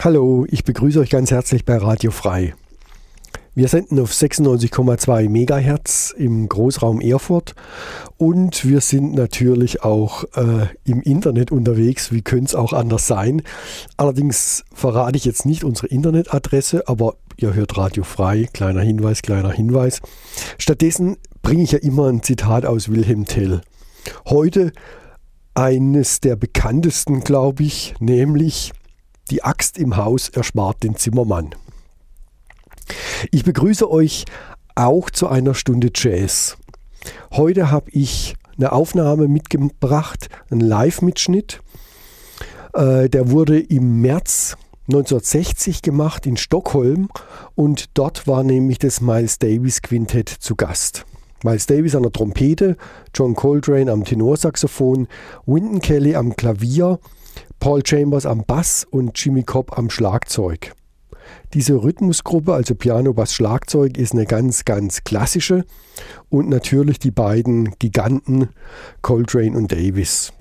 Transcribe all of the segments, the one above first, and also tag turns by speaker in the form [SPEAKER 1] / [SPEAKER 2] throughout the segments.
[SPEAKER 1] Hallo, ich begrüße euch ganz herzlich bei Radio Frei. Wir senden auf 96,2 MHz im Großraum Erfurt und wir sind natürlich auch im Internet unterwegs. Wie könnte es auch anders sein? Allerdings verrate ich jetzt nicht unsere Internetadresse, aber ihr hört Radio Frei. Kleiner Hinweis, kleiner Hinweis. Stattdessen bringe ich ja immer ein Zitat aus Wilhelm Tell. Heute eines der bekanntesten, glaube ich, nämlich: Die Axt im Haus erspart den Zimmermann. Ich begrüße euch auch zu einer Stunde Jazz. Heute habe ich eine Aufnahme mitgebracht, einen Live-Mitschnitt. Der wurde im März 1960 gemacht in Stockholm und dort war nämlich das Miles Davis Quintett zu Gast. Miles Davis an der Trompete, John Coltrane am Tenorsaxophon, Wynton Kelly am Klavier, Paul Chambers am Bass und Jimmy Cobb am Schlagzeug. Diese Rhythmusgruppe, also Piano, Bass, Schlagzeug, ist eine ganz, ganz klassische und natürlich die beiden Giganten Coltrane und Davis.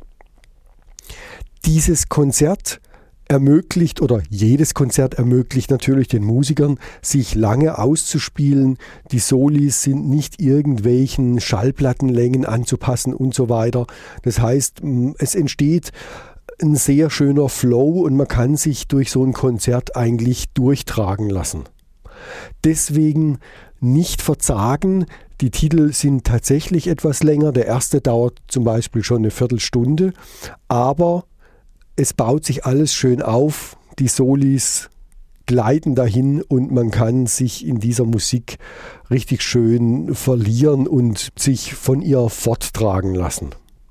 [SPEAKER 1] Dieses Konzert ermöglicht, oder jedes Konzert ermöglicht natürlich den Musikern, sich lange auszuspielen. Die Solis sind nicht irgendwelchen Schallplattenlängen anzupassen und so weiter. Das heißt, es entsteht ein sehr schöner Flow und man kann sich durch so ein Konzert eigentlich durchtragen lassen. Deswegen nicht verzagen. Die Titel sind tatsächlich etwas länger. Der erste dauert zum Beispiel schon eine Viertelstunde, aber es baut sich alles schön auf. Die Solis gleiten dahin und man kann sich in dieser Musik richtig schön verlieren und sich von ihr forttragen lassen.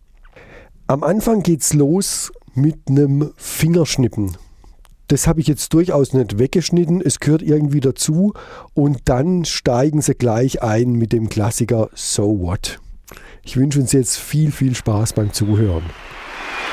[SPEAKER 1] Am Anfang geht's los mit einem Fingerschnippen. Das habe ich jetzt durchaus nicht weggeschnitten, es gehört irgendwie dazu und dann steigen sie gleich ein mit dem Klassiker So What. Ich wünsche uns jetzt viel, viel Spaß beim Zuhören.